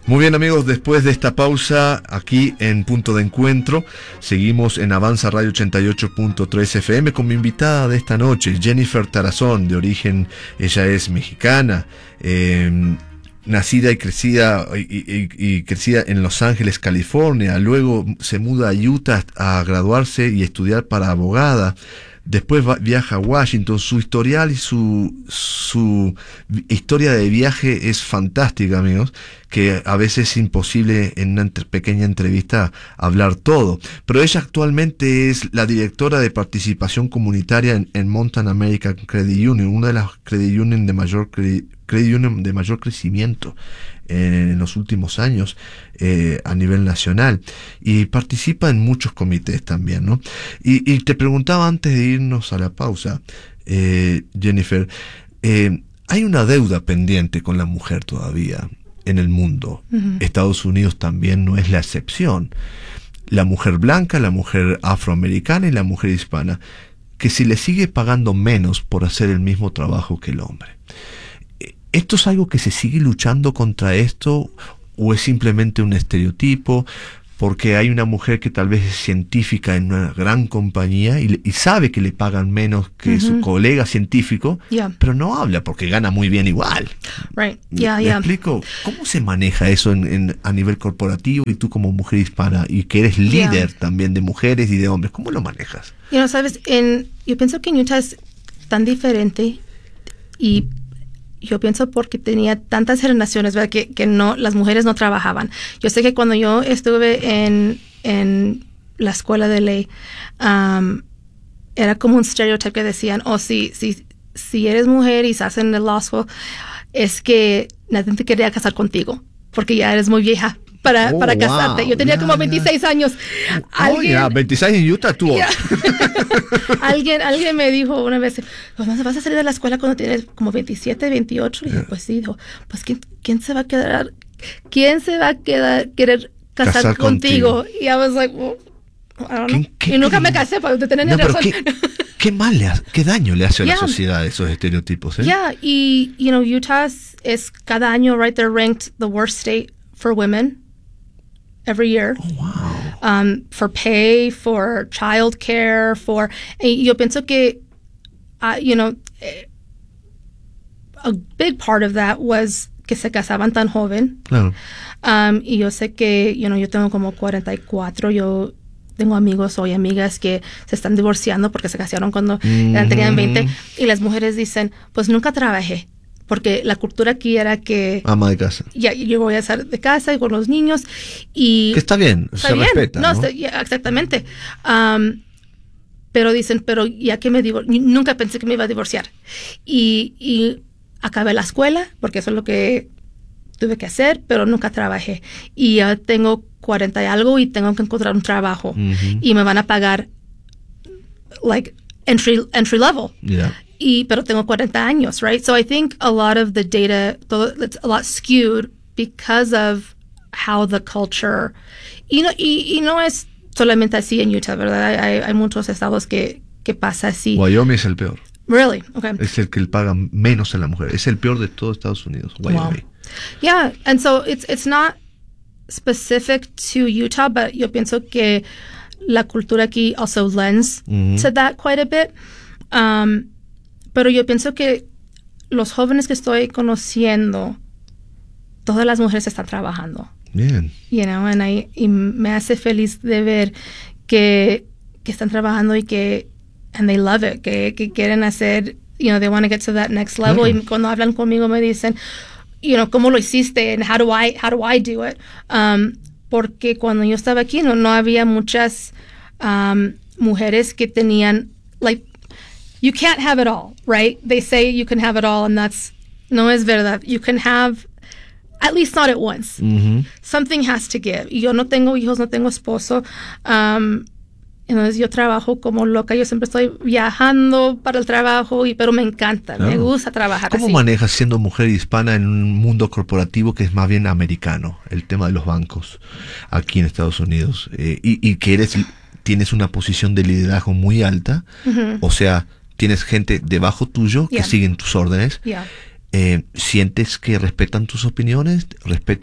Muy bien, amigos, después de esta pausa aquí en Punto de Encuentro, seguimos en Avanza Radio 88.3 FM con mi invitada de esta noche, Jennifer Tarazón, de origen, ella es mexicana, nacida y crecida en Los Ángeles, California. Luego se muda a Utah a graduarse y estudiar para abogada. Después viaja a Washington. Su historial y su historia de viaje es fantástica, amigos, que a veces es imposible en una pequeña entrevista hablar todo. Pero ella actualmente es la directora de participación comunitaria en Mountain American Credit Union, una de las credit union de mayor crecimiento en los últimos años a nivel nacional, y participa en muchos comités también, ¿no? Y te preguntaba antes de irnos a la pausa, Jennifer, hay una deuda pendiente con la mujer todavía en el mundo. Uh-huh. Estados Unidos también no es la excepción. La mujer blanca, la mujer afroamericana y la mujer hispana, que si le sigue pagando menos por hacer el mismo trabajo que el hombre. ¿Esto es algo que se sigue luchando contra esto o es simplemente un estereotipo? Porque hay una mujer que tal vez es científica en una gran compañía y sabe que le pagan menos que uh-huh. su colega científico, yeah. pero no habla porque gana muy bien igual. Right. Yeah, ¿Me explico? ¿Cómo se maneja eso a nivel corporativo, y tú como mujer hispana y que eres líder también de mujeres y de hombres, cómo lo manejas? Sabes, yo pienso que en Utah es tan diferente, y yo pienso porque tenía tantas generaciones, ¿verdad?, que no, las mujeres no trabajaban. Yo sé que cuando yo estuve en la escuela de ley, era como un estereotipo que decían, si eres mujer y estás en el law school, es que nadie te quería casar contigo, porque ya eres muy vieja para casarte. Yo tenía como 26 años. 26 en Utah, tú. Yeah. Alguien me dijo una vez, ¿vas a salir de la escuela cuando tienes como 27, 28? Y dije, pues sí. Dijo, pues ¿quién se va a querer casar contigo? Y I was like, well, I don't know. Y nunca me casé, para tener razón. ¿Qué daño le hace a la sociedad esos estereotipos? Yeah, y Utah es cada año, right, they're ranked the worst state for women every year. Oh, wow. For pay, for childcare, yo pienso que, a big part of that was que se casaban tan joven. Claro. Y yo sé que, yo tengo como 44, yo tengo amigos o amigas que se están divorciando porque se casaron cuando tenían 20, y las mujeres dicen, pues nunca trabajé. Porque la cultura aquí era que... ama de casa. Ya, yo voy a estar de casa y con los niños. Y que está bien, se respeta, ¿no? Exactamente. Pero dicen, ya que nunca pensé que me iba a divorciar. Y acabé la escuela, porque eso es lo que tuve que hacer, pero nunca trabajé. Y ya tengo 40 y algo y tengo que encontrar un trabajo. Uh-huh. Y me van a pagar, like, entry level. Yeah. Pero tengo 40 años, right? So I think a lot of the data, it's a lot skewed because of how the culture, y no es solamente así en Utah, ¿verdad? Hay muchos estados que pasa así. Wyoming es el peor. Really? Okay. Es el que le paga menos a la mujer. Es el peor de todo Estados Unidos, Wyoming. Wow. Yeah, and so it's not specific to Utah, but yo pienso que la cultura aquí also lends to that quite a bit. Pero yo pienso que los jóvenes que estoy conociendo, todas las mujeres están trabajando. Bien. Y me hace feliz de ver que están trabajando y and they love it, que quieren hacer, they want to get to that next level. Y cuando hablan conmigo me dicen, ¿cómo lo hiciste? And how do I do it? Porque cuando yo estaba aquí no había muchas mujeres que tenían, like, you can't have it all, right? They say you can have it all, and no es verdad. You can have, at least not at once. Mm-hmm. Something has to give. Y yo no tengo hijos, no tengo esposo. Entonces yo trabajo como loca. Yo siempre estoy viajando para el trabajo, pero me encanta. Claro. Me gusta trabajar así. ¿Cómo manejas siendo mujer hispana en un mundo corporativo que es más bien americano? El tema de los bancos aquí en Estados Unidos. Y que tienes una posición de liderazgo muy alta. Mm-hmm. O sea, tienes gente debajo tuyo que siguen tus órdenes. Yeah. ¿Sientes que respetan tus opiniones? ¿Respetan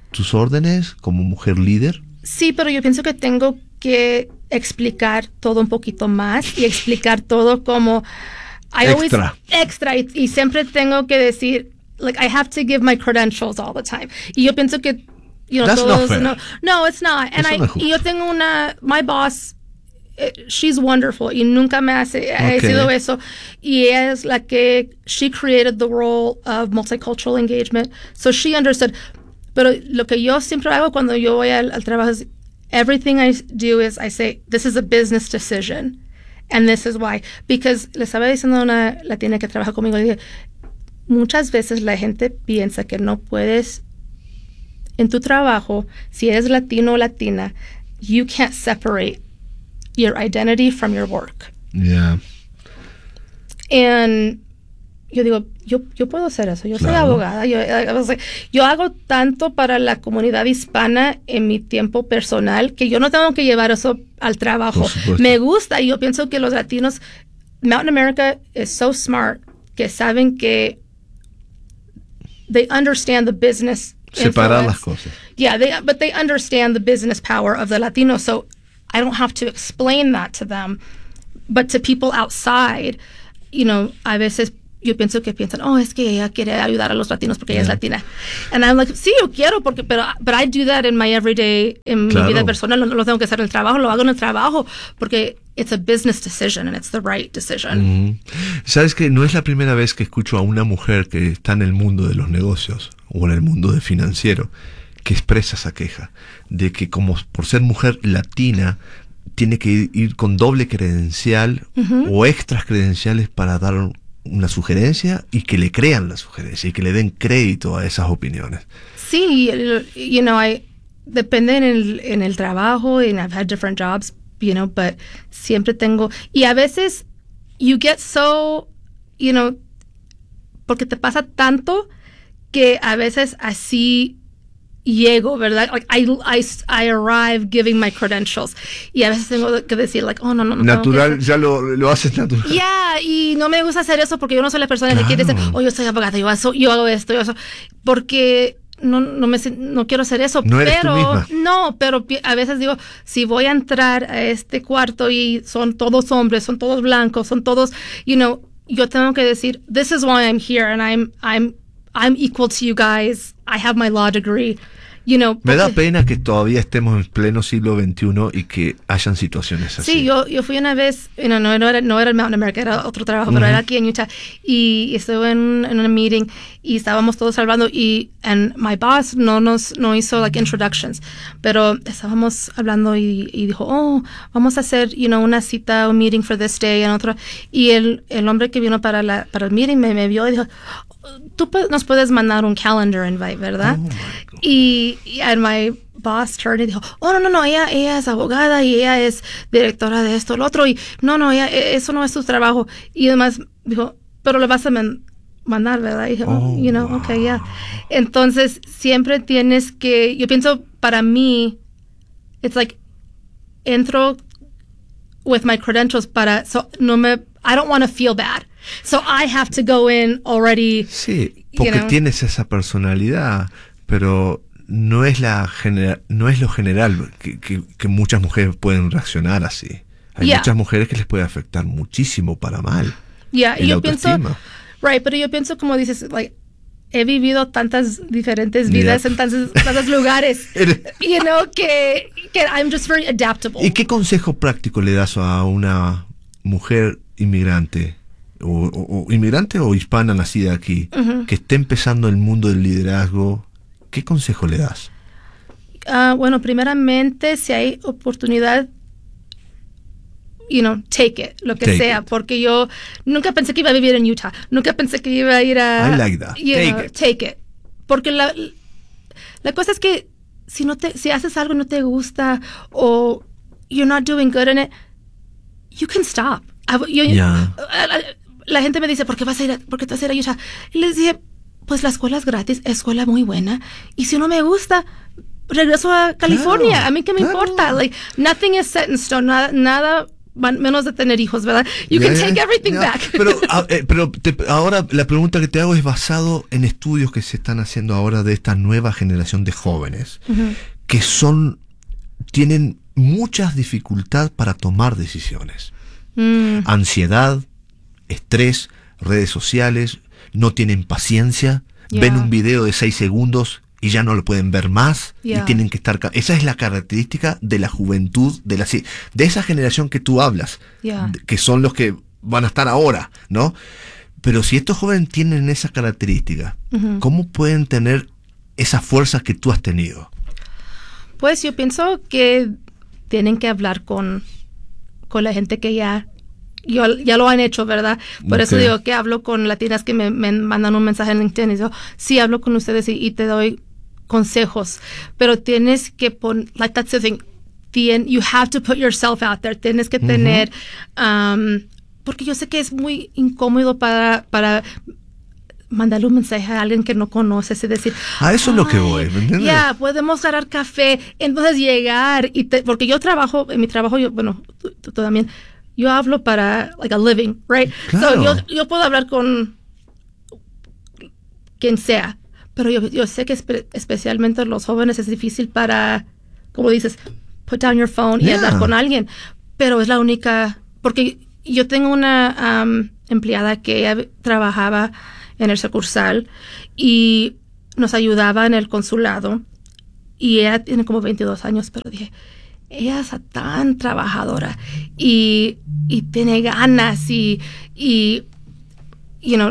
tus órdenes como mujer líder? Sí, pero yo pienso que tengo que explicar todo un poquito más y explicar todo como extra y siempre tengo que decir, like, I have to give my credentials all the time. Y yo pienso que, you know, That's todos, not fair. no, it's not. And y yo tengo my boss, she's wonderful y nunca me ha sido eso. Y ella es la que, she created the role of multicultural engagement. So she understood. Pero lo que yo siempre hago cuando yo voy al trabajo es, everything I do is I say, this is a business decision. And this is why. Because le estaba diciendo a una latina que trabaja conmigo, le dije, muchas veces la gente piensa que no puedes, en tu trabajo, si eres latino o latina, you can't separate your identity from your work. Yeah. And yo digo, yo puedo hacer eso. Yo soy abogada. Yo hago tanto para la comunidad hispana en mi tiempo personal que yo no tengo que llevar eso al trabajo. Me gusta y yo pienso que los latinos, Mountain America is so smart que saben que they understand the business Separar influence. las cosas. Yeah, but they understand the business power of the Latino, so I don't have to explain that to them. But to people outside, you know, a veces yo pienso que piensan, oh, es que ella quiere ayudar a los latinos porque ella es latina. And I'm like, sí, yo quiero, but I do that in my everyday, en mi vida personal. No lo tengo que hacer en el trabajo, lo hago en el trabajo porque it's a business decision and it's the right decision. Sabes que no es la primera vez que escucho a una mujer que está en el mundo de los negocios o en el mundo de financiero que expresa esa queja de que como por ser mujer latina tiene que ir con doble credencial o extras credenciales para dar una sugerencia y que le crean la sugerencia y que le den crédito a esas opiniones. Sí, you know, depende en el trabajo, and I've had different jobs, you know, but siempre tengo, y a veces you get so, you know, porque te pasa tanto que a veces así llego, ¿verdad? Like I arrive giving my credentials y a veces tengo que decir like, oh, no. Natural, ya lo haces natural. Yeah, y no me gusta hacer eso porque yo no soy la persona que quiere decir, oh, yo soy abogada, yo hago esto, porque no quiero hacer eso. No eres tú misma. No, pero a veces digo, si voy a entrar a este cuarto y son todos hombres, son todos blancos, son todos, you know, yo tengo que decir, this is why I'm here and I'm equal to you guys. I have my law degree. You know, me da pena que todavía estemos en pleno siglo XXI y que hayan situaciones así. Sí, yo fui una vez, you know, no era el Mountain America, era otro trabajo, pero era aquí en Utah, y estuve en una meeting y estábamos todos hablando and my boss no hizo like introductions, pero estábamos hablando y dijo, oh, vamos a hacer, you know, una cita, un meeting for this day, y el hombre que vino para el meeting me vio y dijo, tú nos puedes mandar un calendar invite, ¿verdad? Oh, y my boss turned y dijo, oh, no, ella es abogada y ella es directora de esto, lo otro, y eso no es su trabajo. Y además dijo, pero le vas a mandar, ¿verdad? Y dije, you know, okay, yeah. Entonces, siempre tienes que, yo pienso, para mí, it's like, entro with my credentials I don't want to feel bad. So I have to go in already. Sí, porque tienes esa personalidad, pero no es lo general que muchas mujeres pueden reaccionar así. Hay muchas mujeres que les puede afectar muchísimo para mal. Yo pienso, pero yo pienso, como dices, like, he vivido tantas diferentes vidas en tantos lugares, you know, que I'm just very adaptable. ¿Y qué consejo práctico le das a una mujer inmigrante o inmigrante o hispana nacida aquí que esté empezando el mundo del liderazgo? ¿Qué consejo le das? Bueno, primeramente, si hay oportunidad, you know, take it, lo que sea, porque yo nunca pensé que iba a vivir en Utah, nunca pensé que iba a ir a... I like that. Take it. Porque la cosa es que si haces algo y no te gusta o you're not doing good in it, you can stop. La gente me dice, ¿por qué te vas a ir a Utah? Y les dije, pues la escuela es gratis, escuela muy buena, y si no me gusta, regreso a California. A mí qué me importa. Like, nothing is set in stone. Nada menos de tener hijos, ¿verdad? You can take everything back. Pero ahora la pregunta que te hago es basado en estudios que se están haciendo ahora de esta nueva generación de jóvenes, que tienen muchas dificultades para tomar decisiones. Ansiedad, estrés, redes sociales, no tienen paciencia, ven un video de 6 segundos y ya no lo pueden ver más y tienen que estar... Esa es la característica de la juventud, de esa generación que tú hablas, que son los que van a estar ahora, ¿no? Pero si estos jóvenes tienen esa característica, ¿cómo pueden tener esa fuerza que tú has tenido? Pues yo pienso que tienen que hablar con la gente que ya lo han hecho, ¿verdad? Por eso digo que hablo con latinas que me mandan un mensaje en LinkedIn y digo, sí, hablo con ustedes y te doy consejos, pero tienes que poner, like that's the thing, you have to put yourself out there, tienes que tener, porque yo sé que es muy incómodo para mandarle un mensaje a alguien que no conoces y decir, a eso es lo que voy, ¿me entiendes? Podemos ganar café, entonces llegar, porque yo trabajo, en mi trabajo, tú también, yo hablo para, like, a living, right? Claro. So, yo puedo hablar con quien sea, pero yo sé que especialmente los jóvenes es difícil para, como dices, put down your phone y hablar con alguien, pero es la única, porque yo tengo una empleada que ella trabajaba en el sucursal y nos ayudaba en el consulado y ella tiene como 22 años, pero dije, ella es tan trabajadora y tiene ganas y you know,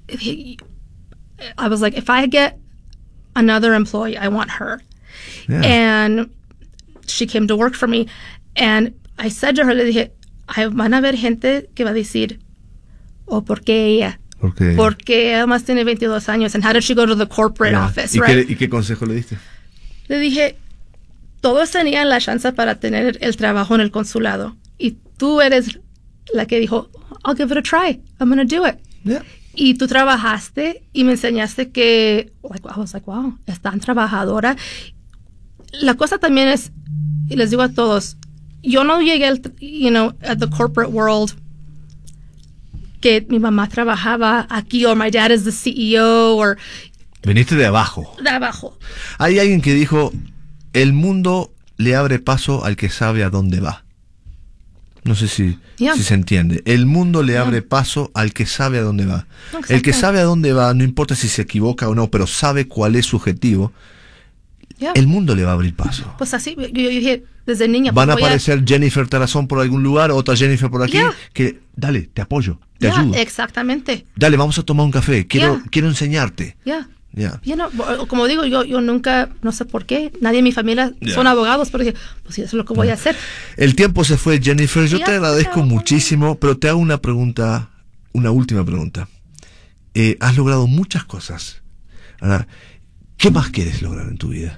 I was like, if I get another employee, I want her. And she came to work for me and I said to her, le dije, van a haber gente que va a decir, ¿por qué ella? Porque además tiene 22 años. And how did she go to the corporate office, right? ¿Y qué consejo le diste? Le dije, todos tenían la chance para tener el trabajo en el consulado. Y tú eres la que dijo, I'll give it a try. I'm going to do it. Yeah. Y tú trabajaste y me enseñaste que, like, I was like, wow, es tan trabajadora. La cosa también es, y les digo a todos, yo no llegué, at the corporate world, que mi mamá trabajaba aquí, o my dad is the CEO, or... Veniste de abajo. De abajo. Hay alguien que dijo, el mundo le abre paso al que sabe a dónde va. No sé si se entiende. El mundo le abre paso al que sabe a dónde va. Exacto. El que sabe a dónde va, no importa si se equivoca o no, pero sabe cuál es su objetivo, el mundo le va a abrir paso. Pues así, yo dije desde niña. Van a aparecer Jennifer Tarazón por algún lugar, otra Jennifer por aquí, que dale, te apoyo, te ayudo. Exactamente. Dale, vamos a tomar un café, quiero enseñarte. Como digo, yo nunca, no sé por qué, nadie en mi familia son abogados, pero dije, pues sí, eso es lo que voy a hacer. El tiempo se fue, Jennifer, yo te agradezco muchísimo, pero te hago una última pregunta. Has logrado muchas cosas. Ahora, ¿qué más quieres lograr en tu vida?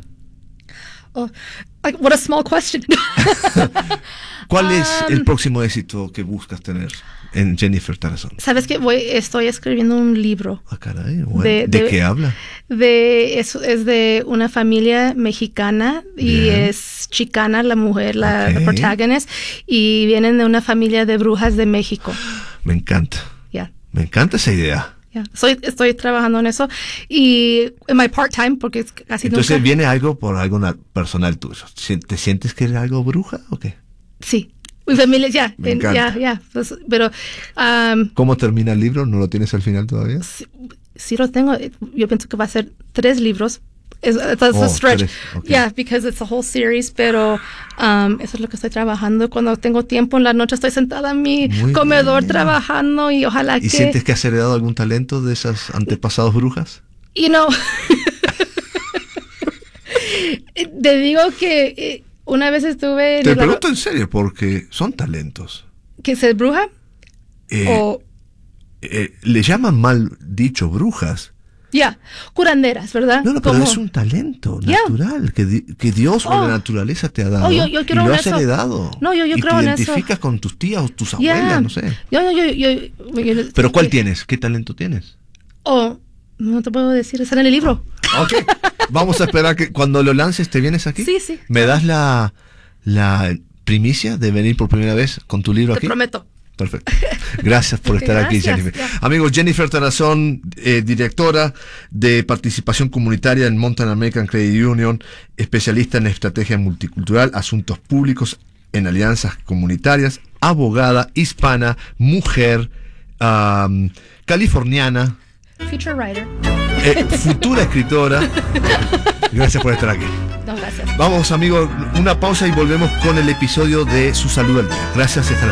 What a small question. ¿Cuál es el próximo éxito que buscas tener en Jennifer Tarazón? Sabes que estoy escribiendo un libro. Caray, bueno. ¿De qué habla? Es de una familia mexicana y es chicana la mujer, la protagonista, y vienen de una familia de brujas de México. Me encanta. Me encanta esa idea. Estoy trabajando en eso y en my part-time porque es casi Entonces nunca. ¿Viene algo por algo personal tuyo? ¿Te sientes que eres algo bruja o qué? Sí. Mi familia, Me encanta. Pues, pero... ¿Cómo termina el libro? ¿No lo tienes al final todavía? Sí lo tengo. Yo pienso que va a ser 3 libros. It's a stretch. 3. Okay. Because it's a whole series, pero eso es lo que estoy trabajando. Cuando tengo tiempo en la noche estoy sentada en mi comedor trabajando y ojalá ¿Y sientes que has heredado algún talento de esas antepasados brujas? Te digo que una vez estuve... Te pregunto en serio, porque son talentos. ¿Que se bruja? Le llaman mal dicho brujas. Curanderas, ¿verdad? No, pero es un talento natural que Dios o la naturaleza te ha dado. Yo creo y lo en has eso. heredado. Yo creo en eso. Y te identificas con tus tías o tus abuelas, no sé. Pero ¿cuál tienes? ¿Qué talento tienes? No te puedo decir, está en el libro. Vamos a esperar que cuando lo lances te vienes aquí. Sí. ¿Me das la primicia de venir por primera vez con tu libro aquí? Te prometo. Perfecto. Gracias por estar aquí, Jennifer. Amigos, Jennifer Tarazón, directora de participación comunitaria en Mountain American Credit Union, especialista en estrategia multicultural, asuntos públicos en alianzas comunitarias, abogada, hispana, mujer, californiana. Future writer. Futura escritora. Gracias por estar aquí. No, gracias. Vamos, amigos, una pausa y volvemos con el episodio de Su Salud al Día. Gracias y hasta la próxima.